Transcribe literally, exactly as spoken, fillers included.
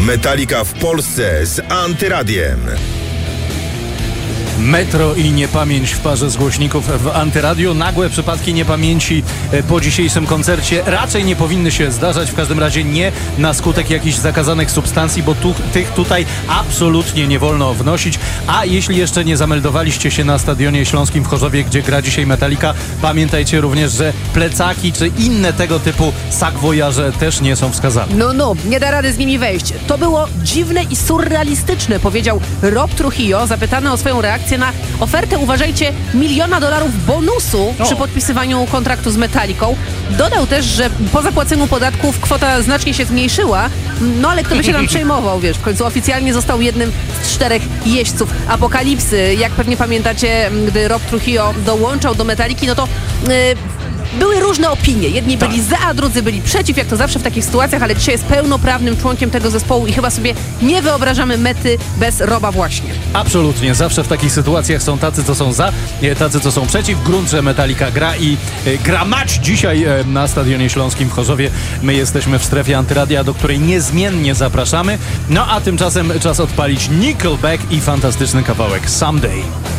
Metallica w Polsce z Antyradiem. Metro i niepamięć w parze z głośników w Antyradiu. Nagłe przypadki niepamięci po dzisiejszym koncercie raczej nie powinny się zdarzać, w każdym razie nie na skutek jakichś zakazanych substancji, bo tu, tych tutaj absolutnie nie wolno wnosić. A jeśli jeszcze nie zameldowaliście się na Stadionie Śląskim w Chorzowie, gdzie gra dzisiaj Metallica, pamiętajcie również, że plecaki czy inne tego typu sakwojaże też nie są wskazane. No, no, nie da rady z nimi wejść. To było dziwne i surrealistyczne, powiedział Rob Trujillo, zapytany o swoją reakcję na ofertę, uważajcie, miliona dolarów bonusu o. przy podpisywaniu kontraktu z Metallicą. Dodał też, że po zapłaceniu podatków kwota znacznie się zmniejszyła, no ale kto by się tam przejmował, wiesz, w końcu oficjalnie został jednym z czterech jeźdźców Apokalipsy. Jak pewnie pamiętacie, gdy Rob Trujillo dołączał do Metalliki, no to yy, były różne opinie. Jedni byli za, a drudzy byli przeciw, jak to zawsze w takich sytuacjach, ale dzisiaj jest pełnoprawnym członkiem tego zespołu i chyba sobie nie wyobrażamy mety bez Roba właśnie. Absolutnie. Zawsze w takich sytuacjach są tacy, co są za, tacy, co są przeciw. W gruncie Metallica gra i e, gra mecz dzisiaj e, na Stadionie Śląskim w Chorzowie. My jesteśmy w strefie Antyradia, do której niezmiennie zapraszamy. No a tymczasem czas odpalić Nickelback i fantastyczny kawałek Someday.